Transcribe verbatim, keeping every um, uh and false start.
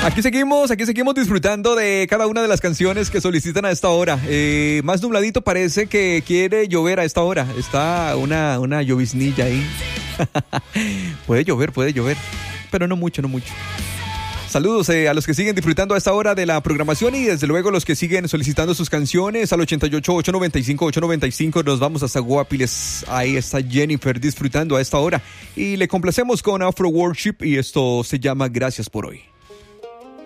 Aquí seguimos, aquí seguimos disfrutando de cada una de las canciones que solicitan a esta hora. Eh, más nubladito parece que quiere llover a esta hora. Está una, una lloviznilla ahí. Puede llover, puede llover, pero no mucho, no mucho. Saludos eh, a los que siguen disfrutando a esta hora de la programación y desde luego los que siguen solicitando sus canciones al ochenta y ocho, ocho noventa y cinco, ocho noventa y cinco. Nos vamos hasta Guapiles. Ahí está Jennifer disfrutando a esta hora y le complacemos con Afro Worship y esto se llama Gracias por hoy.